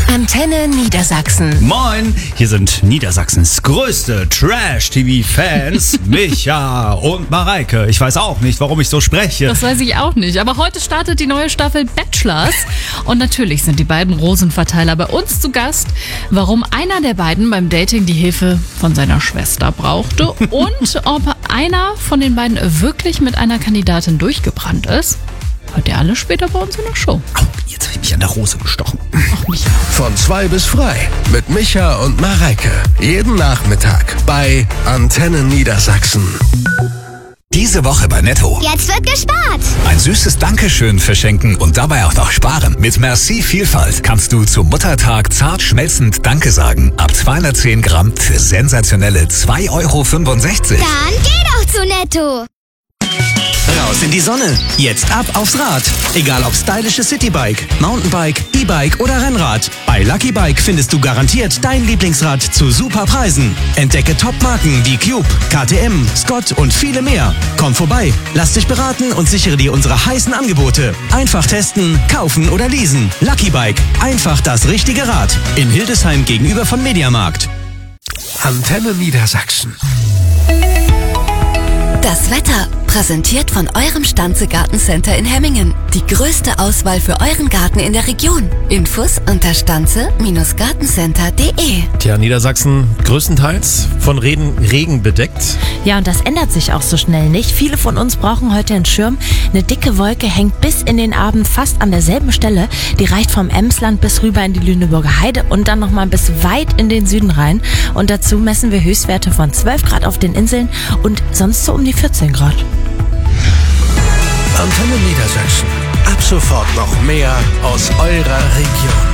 Antenne Niedersachsen. Moin, hier sind Niedersachsens größte Trash-TV-Fans, Micha und Mareike. Ich weiß auch nicht, warum ich so spreche. Das weiß ich auch nicht, aber heute startet die neue Staffel Bachelors. Und natürlich sind die beiden Rosenverteiler bei uns zu Gast. Warum einer der beiden beim Dating die Hilfe von seiner Schwester brauchte und ob einer von den beiden wirklich mit einer Kandidatin durchgebrannt ist, hört ihr alle später bei uns in der Show. Au, jetzt habe ich mich an der Hose gestochen. Ach, Micha. Von 2 bis frei mit Micha und Mareike. Jeden Nachmittag bei Antenne Niedersachsen. Diese Woche bei Netto. Jetzt wird gespart. Ein süßes Dankeschön verschenken und dabei auch noch sparen. Mit Merci Vielfalt kannst du zum Muttertag zart schmelzend Danke sagen. Ab 210 Gramm für sensationelle 2,65 Euro. Dann geh doch zu Netto. Raus in die Sonne. Jetzt ab aufs Rad. Egal ob stylisches Citybike, Mountainbike, E-Bike oder Rennrad. Bei Lucky Bike findest du garantiert dein Lieblingsrad zu super Preisen. Entdecke Top-Marken wie Cube, KTM, Scott und viele mehr. Komm vorbei, lass dich beraten und sichere dir unsere heißen Angebote. Einfach testen, kaufen oder leasen. Lucky Bike. Einfach das richtige Rad. In Hildesheim gegenüber von Mediamarkt. Antenne Niedersachsen. Das Wetter, präsentiert von eurem Stanze Gartencenter in Hemmingen. Die größte Auswahl für euren Garten in der Region. Infos unter stanze-gartencenter.de. Tja, Niedersachsen größtenteils von Regen bedeckt. Ja, und das ändert sich auch so schnell nicht. Viele von uns brauchen heute einen Schirm. Eine dicke Wolke hängt bis in den Abend fast an derselben Stelle. Die reicht vom Emsland bis rüber in die Lüneburger Heide und dann nochmal bis weit in den Süden rein. Und dazu messen wir Höchstwerte von 12 Grad auf den Inseln und sonst so um die 14 Grad. Antenne Niedersachsen. Ab sofort noch mehr aus eurer Region.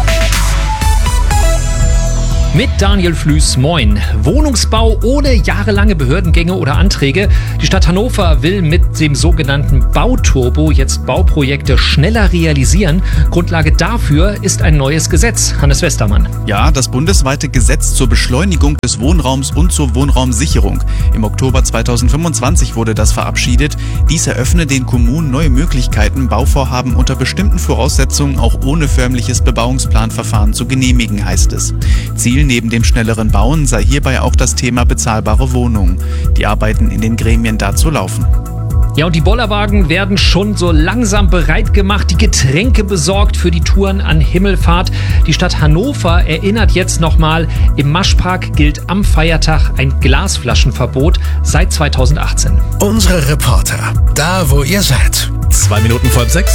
Mit Daniel Flüß, moin. Wohnungsbau ohne jahrelange Behördengänge oder Anträge. Die Stadt Hannover will mit dem sogenannten Bauturbo jetzt Bauprojekte schneller realisieren. Grundlage dafür ist ein neues Gesetz. Hannes Westermann. Ja, das bundesweite Gesetz zur Beschleunigung des Wohnraums und zur Wohnraumsicherung. Im Oktober 2025 wurde das verabschiedet. Dies eröffne den Kommunen neue Möglichkeiten, Bauvorhaben unter bestimmten Voraussetzungen auch ohne förmliches Bebauungsplanverfahren zu genehmigen, heißt es. Ziel neben dem schnelleren Bauen sei hierbei auch das Thema bezahlbare Wohnungen. Die Arbeiten in den Gremien dazu laufen. Ja, und die Bollerwagen werden schon so langsam bereit gemacht, die Getränke besorgt für die Touren an Himmelfahrt. Die Stadt Hannover erinnert jetzt nochmal, im Maschpark gilt am Feiertag ein Glasflaschenverbot seit 2018. Unsere Reporter, da wo ihr seid. 2 Minuten vor 6.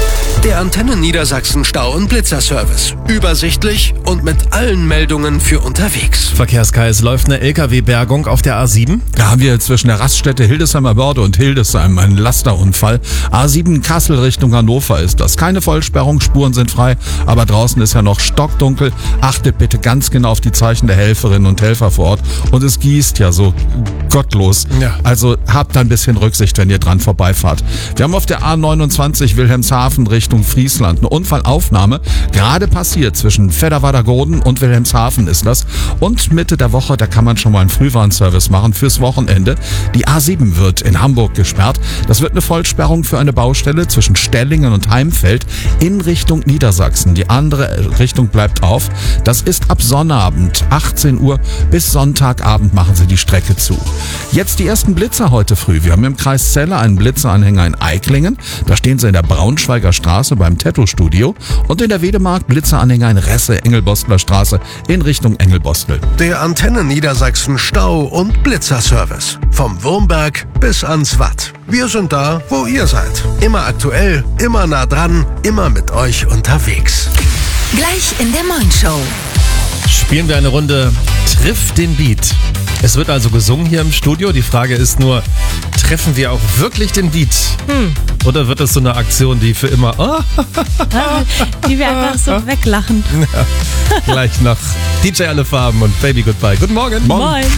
Der Antenne Niedersachsen Stau- und Blitzerservice. Übersichtlich und mit allen Meldungen für unterwegs. Verkehrskais, läuft eine LKW-Bergung auf der A7. Da haben wir zwischen der Raststätte Hildesheimer Börde und Hildesheim einen Lasterunfall. A7 Kassel Richtung Hannover ist das. Keine Vollsperrung, Spuren sind frei, aber draußen ist ja noch stockdunkel. Achtet bitte ganz genau auf die Zeichen der Helferinnen und Helfer vor Ort. Und es gießt ja so gottlos. Ja. Also habt ein bisschen Rücksicht, wenn ihr dran vorbeifahrt. Wir haben auf der A29 Wilhelmshaven Richtung Friesland eine Unfallaufnahme. Gerade passiert zwischen Fedderwader-Goden und Wilhelmshaven ist das. Und Mitte der Woche, da kann man schon mal einen Frühwarnservice machen fürs Wochenende. Die A7 wird in Hamburg gesperrt. Das wird eine Vollsperrung für eine Baustelle zwischen Stellingen und Heimfeld in Richtung Niedersachsen. Die andere Richtung bleibt auf. Das ist ab Sonnabend, 18 Uhr bis Sonntagabend machen sie die Strecke zu. Jetzt die ersten Blitzer heute früh. Wir haben im Kreis Celle einen Blitzeranhänger in Eiklingen. Da stehen sie in der Braunschweiger Straße beim Tattoo-Studio und in der Wedemark Blitzeranhänger in Resse, Engelbostler Straße in Richtung Engelbostel. Der Antenne Niedersachsen Stau- und Blitzerservice. Vom Wurmberg bis ans Watt. Wir sind da, wo ihr seid. Immer aktuell, immer nah dran, immer mit euch unterwegs. Gleich in der Moin-Show. Spielen wir eine Runde Triff den Beat. Es wird also gesungen hier im Studio. Die Frage ist nur, treffen wir auch wirklich den Beat? Oder wird es so eine Aktion, die für immer... Die wir einfach so weglachen. Ja, gleich nach DJ Alle Farben und Baby Goodbye. Guten Morgen. Moin.